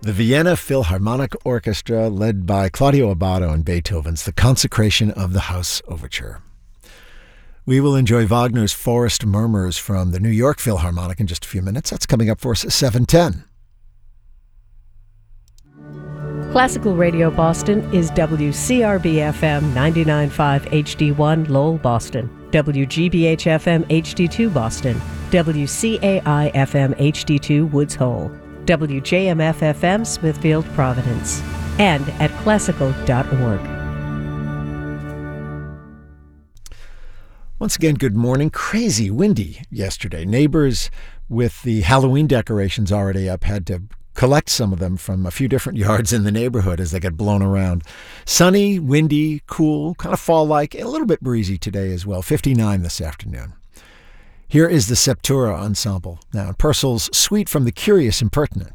The Vienna Philharmonic Orchestra, led by Claudio Abbado and Beethoven's The Consecration of the House Overture. We will enjoy Wagner's Forest Murmurs from the New York Philharmonic in just a few minutes. That's coming up for us at 7:10. Classical Radio Boston is WCRB-FM 99.5 HD1 Lowell, Boston, WGBH-FM HD2 Boston, WCAI-FM HD2 Woods Hole, WJMF-FM Smithfield, Providence, and at classical.org. Once again, good morning. Crazy windy yesterday. Neighbors with the Halloween decorations already up had to collect some of them from a few different yards in the neighborhood as they get blown around. Sunny, windy, cool, kind of fall-like, and a little bit breezy today as well. 59 this afternoon. Here is the Septura Ensemble. Now, Purcell's Suite from the Curious Impertinent.